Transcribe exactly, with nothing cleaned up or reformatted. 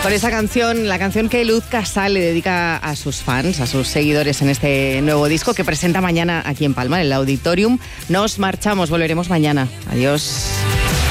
Con esa canción, la canción que Luz Casal le dedica a sus fans, a sus seguidores en este nuevo disco que presenta mañana aquí en Palma, en el Auditorium. Nos marchamos, volveremos mañana. Adiós.